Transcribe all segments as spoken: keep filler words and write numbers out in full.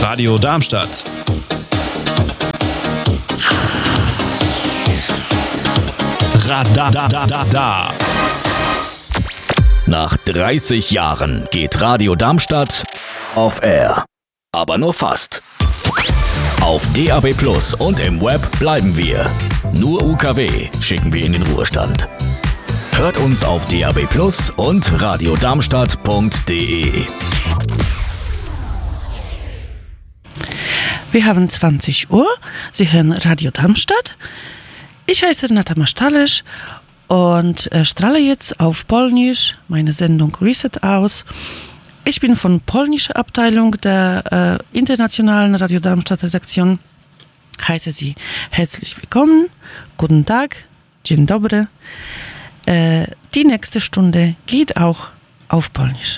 Radio Darmstadt. Radadadada. Nach dreißig Jahren geht Radio Darmstadt auf Air. Aber nur fast. Auf D A B Plus und im Web bleiben wir. Nur U K W schicken wir in den Ruhestand. Hört uns auf D A B Plus und radiodarmstadt punkt de. Wir haben zwanzig Uhr. Sie hören Radio Darmstadt. Ich heiße Renata Masztalerz und äh, strahle jetzt auf Polnisch meine Sendung Reset aus. Ich bin von polnischer Abteilung der äh, internationalen Radio Darmstadt Redaktion. Heiße Sie herzlich willkommen. Guten Tag. Dzień dobry. Äh, die nächste Stunde geht auch auf Polnisch.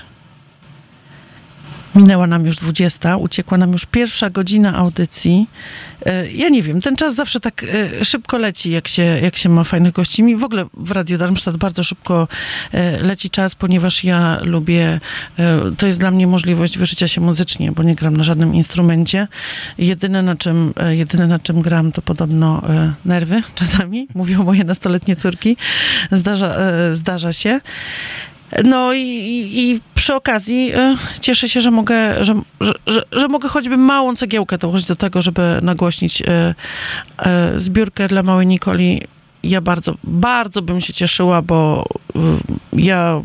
Minęła nam już dwudziesta, uciekła nam już pierwsza godzina audycji. E, ja nie wiem, ten czas zawsze tak e, szybko leci, jak się, jak się ma fajnych gości. Mi w ogóle w Radio Darmstadt bardzo szybko e, leci czas, ponieważ ja lubię, e, to jest dla mnie możliwość wyżycia się muzycznie, bo nie gram na żadnym instrumencie. Jedyne na czym, e, jedyne na czym gram to podobno e, nerwy czasami, mówią moje nastoletnie córki. Zdarza, e, zdarza się. No i, i, i przy okazji y, cieszę się, że mogę, że, że, że, że mogę choćby małą cegiełkę dołożyć do tego, żeby nagłośnić y, y, zbiórkę dla małej Nikoli. Ja bardzo, bardzo bym się cieszyła, bo y, ja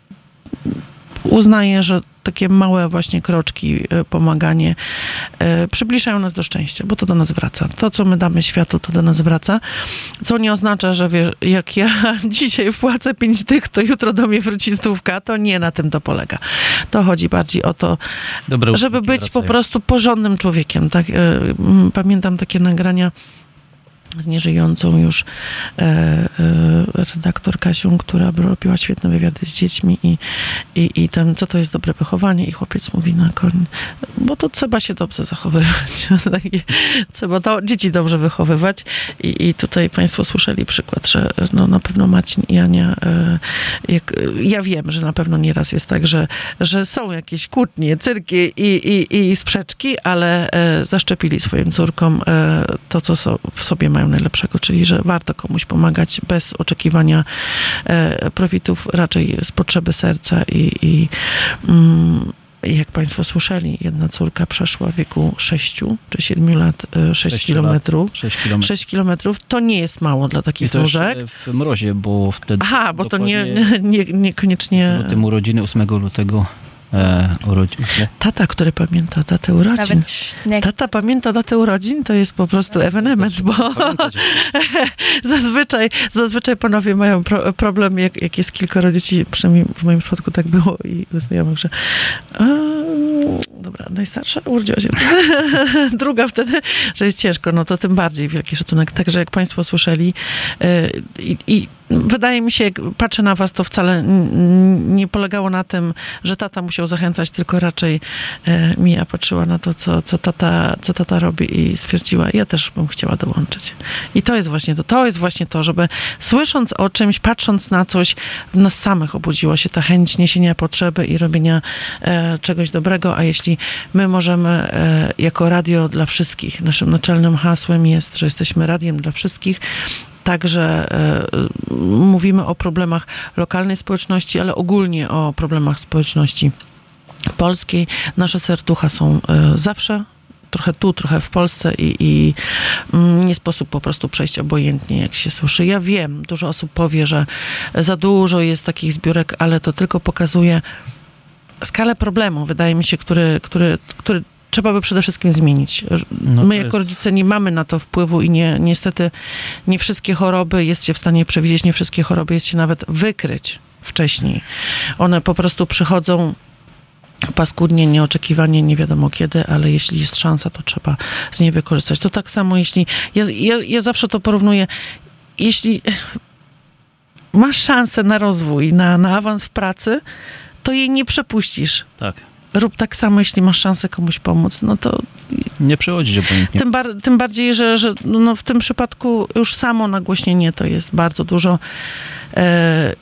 uznaję, że takie małe właśnie kroczki, pomaganie przybliżają nas do szczęścia, bo to do nas wraca. To, co my damy światu, to do nas wraca. Co nie oznacza, że wie, jak ja dzisiaj wpłacę pięć dych, to jutro do mnie wróci stówka. To nie na tym to polega. To chodzi bardziej o to, Dobre żeby być wracają. Po prostu porządnym człowiekiem. Tak? Pamiętam takie nagrania z nieżyjącą już e, e, redaktor Kasią, która robiła świetne wywiady z dziećmi i, i, i tam, co to jest dobre wychowanie, i chłopiec mówi na koń, bo to trzeba się dobrze zachowywać. Trzeba to, dzieci dobrze wychowywać i, i tutaj państwo słyszeli przykład, że no, na pewno Marcin i Ania, e, jak, ja wiem, że na pewno nieraz jest tak, że, że są jakieś kłótnie, cyrki i, i, i sprzeczki, ale e, zaszczepili swoim córkom e, to, co so, w sobie mają najlepszego, czyli że warto komuś pomagać bez oczekiwania e, profitów, raczej z potrzeby serca i, i mm, jak państwo słyszeli, jedna córka przeszła w wieku sześciu czy siedmiu lat sześć kilometrów. sześć kilometrów. To nie jest mało dla takich I to nóżek. W mrozie, bo wtedy... Aha, bo to nie, nie, niekoniecznie... Bo tym urodziny ósmego lutego e, urodził się. Tata, który pamięta datę urodzin. Tata pamięta datę urodzin, to jest po prostu no, ewenement, bo zazwyczaj, zazwyczaj panowie mają pro, problem, jak, jak jest kilkoro dzieci, przynajmniej w moim przypadku tak było i u znajomych, że a, dobra, najstarsza urodziła się druga wtedy, że jest ciężko, no to tym bardziej wielki szacunek. Także jak państwo słyszeli i, i wydaje mi się, jak patrzę na was, to wcale nie polegało na tym, że tata musiał zachęcać, tylko raczej e, Mija patrzyła na to, co, co, tata, co tata robi i stwierdziła, ja też bym chciała dołączyć. I to jest właśnie to, to jest właśnie to, żeby słysząc o czymś, patrząc na coś, w nas samych obudziła się ta chęć niesienia potrzeby i robienia e, czegoś dobrego, a jeśli my możemy e, jako radio dla wszystkich, naszym naczelnym hasłem jest, że jesteśmy radiem dla wszystkich, Także e, mówimy o problemach lokalnej społeczności, ale ogólnie o problemach społeczności polskiej. Nasze serducha są e, zawsze trochę tu, trochę w Polsce i, i nie sposób po prostu przejść obojętnie, jak się słyszy. Ja wiem, dużo osób powie, że za dużo jest takich zbiórek, ale to tylko pokazuje skalę problemu, wydaje mi się, który, który, który trzeba by przede wszystkim zmienić. No My jako jest... rodzice nie mamy na to wpływu i nie, niestety nie wszystkie choroby jest się w stanie przewidzieć, nie wszystkie choroby jest się nawet wykryć wcześniej. One po prostu przychodzą paskudnie, nieoczekiwanie, nie wiadomo kiedy, ale jeśli jest szansa, to trzeba z niej wykorzystać. To tak samo, jeśli... Ja, ja, ja zawsze to porównuję. Jeśli masz szansę na rozwój, na, na awans w pracy, to jej nie przepuścisz. Tak. Rób tak samo, jeśli masz szansę komuś pomóc, no to... Nie przechodzić obojętnie. Tym, bar- tym bardziej, że, że no w tym przypadku już samo nagłośnienie to jest bardzo dużo. E-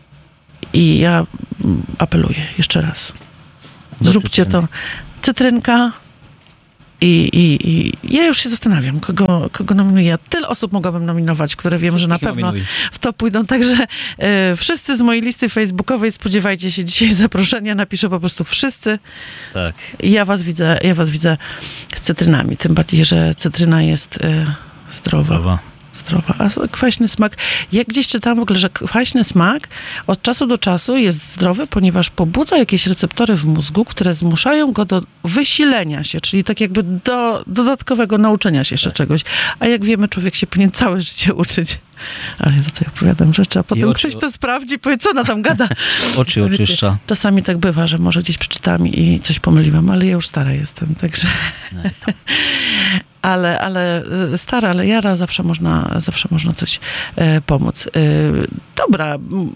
I ja apeluję jeszcze raz. Zróbcie to. Cytrynka, I, i, i ja już się zastanawiam, kogo, kogo nominuję. Ja tyle osób mogłabym nominować, które wiem, że na pewno nominuj. w to pójdą. Także e, wszyscy z mojej listy facebookowej spodziewajcie się dzisiaj zaproszenia. Napiszę po prostu wszyscy. Tak. I ja was widzę, ja was widzę z cytrynami. Tym bardziej, że cytryna jest e, zdrowa. zdrowa. Zdrowa. A kwaśny smak, ja gdzieś czytałam w ogóle, że kwaśny smak od czasu do czasu jest zdrowy, ponieważ pobudza jakieś receptory w mózgu, które zmuszają go do wysilenia się, czyli tak jakby do dodatkowego nauczenia się jeszcze tak. czegoś. A jak wiemy, człowiek się powinien całe życie uczyć. Ale ja to co ja opowiadam rzeczy, a potem oczy... ktoś to sprawdzi i powie, co ona tam gada. Oczy oczyszcza. Wiecie, czasami tak bywa, że może gdzieś przeczytałam i coś pomyliłam, ale ja już stara jestem, także... No to... Ale, ale stara, ale jara, zawsze można, zawsze można coś e, pomóc. E, dobra,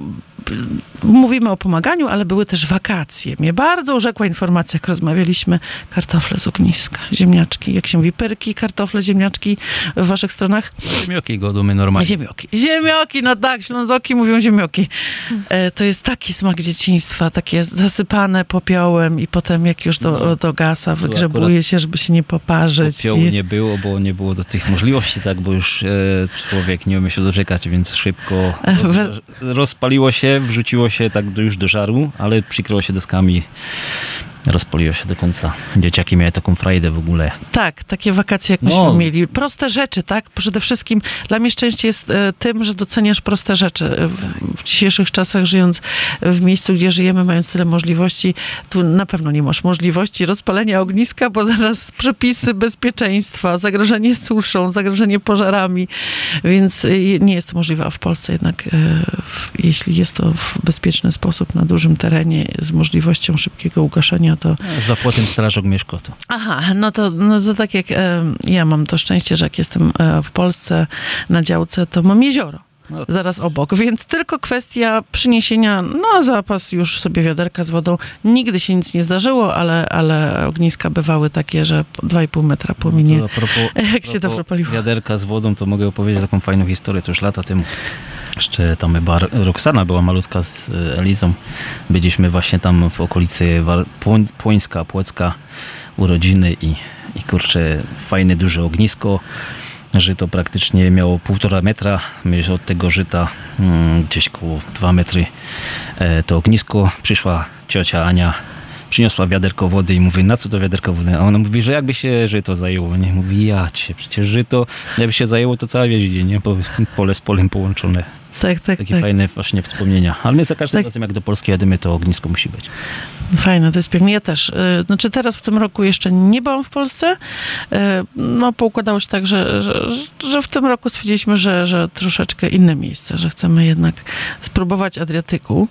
mówimy o pomaganiu, ale były też wakacje. Mnie bardzo urzekła informacja, jak rozmawialiśmy, kartofle z ogniska, ziemniaczki, jak się mówi, pyrki, kartofle, ziemniaczki w waszych stronach? Ziemioki godumy normalnie. Ziemioki. Ziemioki, no tak, Ślązoki mówią ziemioki. E, to jest taki smak dzieciństwa, takie zasypane popiołem i potem jak już do, no, do gasa wygrzebuje się, żeby się nie poparzyć. Popiołu i... nie było, bo nie było do tych możliwości, tak, bo już e, człowiek nie umie się doczekać, więc szybko roz, rozpaliło się, wrzuciło się tak już do żaru, ale przykryło się deskami, rozpaliło się do końca. Dzieciaki miały taką frajdę w ogóle. Tak, takie wakacje jak myśmy no. mieli. Proste rzeczy, tak? Przede wszystkim dla mnie szczęście jest e, tym, że doceniasz proste rzeczy. W, w dzisiejszych czasach, żyjąc w miejscu, gdzie żyjemy, mając tyle możliwości, tu na pewno nie masz możliwości rozpalenia ogniska, bo zaraz przepisy bezpieczeństwa, zagrożenie suszą, zagrożenie pożarami, więc e, nie jest to możliwe. A w Polsce jednak, e, w, jeśli jest to w bezpieczny sposób, na dużym terenie, z możliwością szybkiego ugaszenia, to... Za płotem strażak mieszka to. Aha, no to, no to tak jak e, ja mam to szczęście, że jak jestem e, w Polsce na działce, to mam jezioro. No. Zaraz obok, więc tylko kwestia przyniesienia, no zapas już sobie wiaderka z wodą. Nigdy się nic nie zdarzyło, ale, ale ogniska bywały takie, że dwa i pół metra płomienie, no propos, jak się to propaliło. Wiaderka z wodą, to mogę opowiedzieć taką fajną historię, to już lata temu. Jeszcze tam chyba Roxana była malutka z Elizą. Byliśmy właśnie tam w okolicy Płońska, Płocka, urodziny i, i kurczę, fajne, duże ognisko. Żyto praktycznie miało półtora metra. My od tego żyta hmm, gdzieś koło dwa metry e, to ognisko. Przyszła ciocia Ania, przyniosła wiaderko wody i mówi, na co to wiaderko wody? A ona mówi, że jakby się żyto zajęło. Nie? Mówi, ja cię, przecież żyto, jakby się zajęło, to cała wieś idzie, nie? Bo pole z polem połączone. Tak, tak, Takie tak. fajne właśnie wspomnienia. Ale my za każdym tak. razem, jak do Polski jedziemy, to ognisko musi być. Fajne, to jest piękne. Ja też. Znaczy teraz w tym roku jeszcze nie byłam w Polsce. No poukładało się tak, że, że, że w tym roku stwierdziliśmy, że, że troszeczkę inne miejsce, że chcemy jednak spróbować Adriatyku.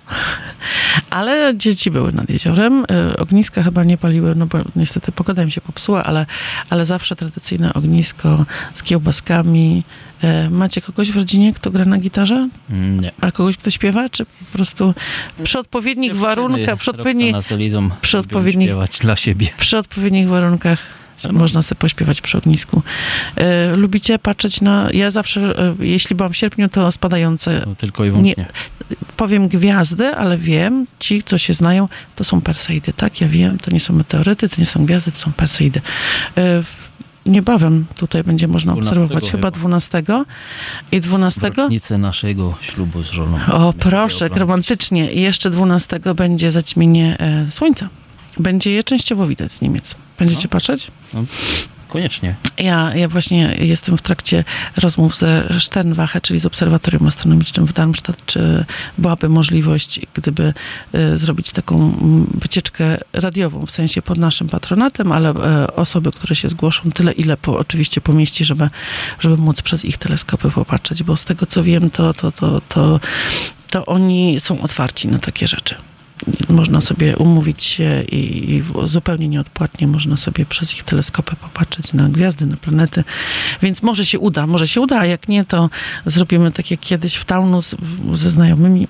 Ale dzieci były nad jeziorem. Ogniska chyba nie paliły, no bo niestety pogoda im się popsuła, ale, ale zawsze tradycyjne ognisko z kiełbaskami. Macie kogoś w rodzinie, kto gra na gitarze? Nie. A kogoś, kto śpiewa? Czy po prostu przy odpowiednich Dziewczyny, warunkach, przy odpowiednich, z Elizą przy odpowiednich, śpiewać dla siebie. Przy odpowiednich warunkach można sobie pośpiewać przy ognisku. E, lubicie patrzeć na... Ja zawsze, e, jeśli byłam w sierpniu, to spadające... No, tylko i wyłącznie. Nie, powiem gwiazdy, ale wiem, ci, co się znają, to są Perseidy, tak? Ja wiem, to nie są meteoryty, to nie są gwiazdy, to są Perseidy. E, niebawem tutaj będzie można obserwować, chyba, chyba dwunastego i dwunastego. Rocznicę naszego ślubu z żoną. O, proszę, jak romantycznie. I jeszcze dwunastego będzie zaćmienie e, słońca. Będzie je częściowo widać z Niemiec. Będziecie no. patrzeć? No. Koniecznie. Ja, ja właśnie jestem w trakcie rozmów ze Sternwache, czyli z Obserwatorium Astronomicznym w Darmstadt, czy byłaby możliwość, gdyby y, zrobić taką wycieczkę radiową, w sensie pod naszym patronatem, ale y, osoby, które się zgłoszą, tyle ile po, oczywiście pomieści, żeby, żeby móc przez ich teleskopy popatrzeć, bo z tego co wiem, to, to, to, to, to oni są otwarci na takie rzeczy. Można sobie umówić się i, i zupełnie nieodpłatnie można sobie przez ich teleskopy popatrzeć na gwiazdy, na planety. Więc może się uda, może się uda, a jak nie, to zrobimy tak jak kiedyś w Taunus ze znajomymi.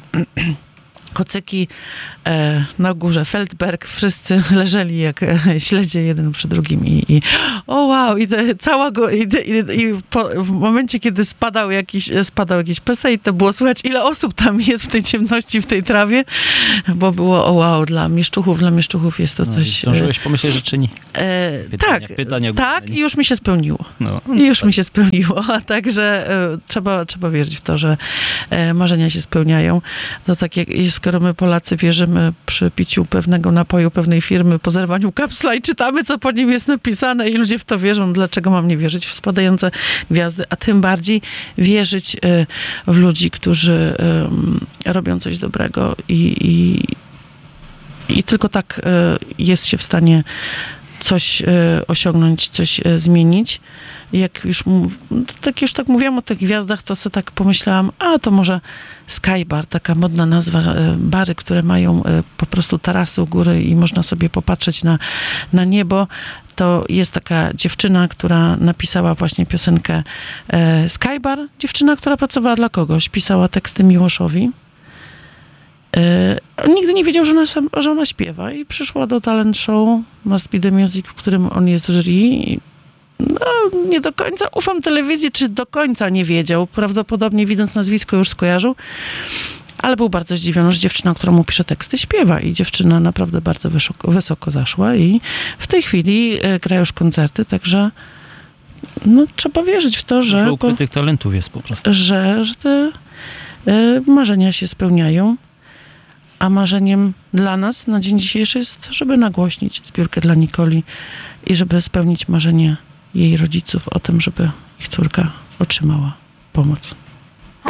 Kocyki e, na górze Feldberg, wszyscy leżeli jak e, śledzie jeden przy drugim i, i o wow, i te, cała go, i, i, i po, w momencie, kiedy spadał jakiś, spadał jakiś Perseid, to było słychać, ile osób tam jest w tej ciemności, w tej trawie, bo było o wow, dla mieszczuchów, dla mieszczuchów jest to no coś... Zdążyłeś pomyśleć, że czyni. E, Pytania, tak, pytania, tak i już mi się spełniło. No. I już mi się spełniło, także e, trzeba, trzeba wierzyć w to, że e, marzenia się spełniają. To tak jak, skoro my Polacy wierzymy przy piciu pewnego napoju, pewnej firmy, po zerwaniu kapsla i czytamy, co po nim jest napisane i ludzie w to wierzą, dlaczego mam nie wierzyć w spadające gwiazdy, a tym bardziej wierzyć e, w ludzi, którzy e, robią coś dobrego i, i, i tylko tak e, jest się w stanie coś e, osiągnąć, coś e, zmienić. I jak już, mów, tak już tak mówiłam o tych gwiazdach, to sobie tak pomyślałam, a to może Skybar, taka modna nazwa, e, bary, które mają e, po prostu tarasy u góry i można sobie popatrzeć na, na niebo. To jest taka dziewczyna, która napisała właśnie piosenkę e, Skybar. Dziewczyna, która pracowała dla kogoś, pisała teksty Miłoszowi. On nigdy nie wiedział, że ona, że ona śpiewa i przyszła do talent show Must Be The Music, w którym on jest w jury. No, nie do końca ufam telewizji, czy do końca nie wiedział. Prawdopodobnie widząc nazwisko już skojarzył, ale był bardzo zdziwiony, że dziewczyna, która mu pisze teksty, śpiewa i dziewczyna naprawdę bardzo wysoko, wysoko zaszła i w tej chwili gra już koncerty, także no, trzeba wierzyć w to, że... Dużo ukrytych talentów jest po prostu. Że, że te y, marzenia się spełniają. A marzeniem dla nas na dzień dzisiejszy jest, żeby nagłośnić zbiórkę dla Nikoli i żeby spełnić marzenie jej rodziców o tym, żeby ich córka otrzymała pomoc.